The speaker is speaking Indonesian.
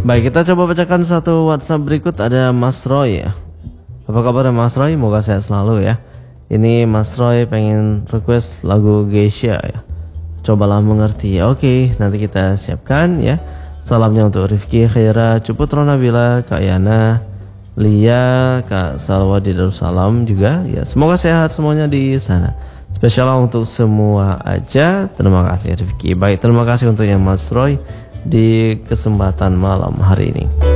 Baik, kita coba bacakan satu WhatsApp berikut. Ada Mas Roy ya. Apa kabar Mas Roy? Moga sehat selalu ya. Ini Mas Roy pengen request lagu Geisha ya. Cobalah mengerti. Oke, nanti kita siapkan ya. Salamnya untuk Rifki, Khaira, Cuputro Nabila, Kak Yana, Lia, Kak Salwa di Darussalam juga ya. Semoga sehat semuanya di sana. Spesial untuk semua aja. Terima kasih Rifki. Baik, terima kasih untuk yang Mas Roy di kesempatan malam hari ini.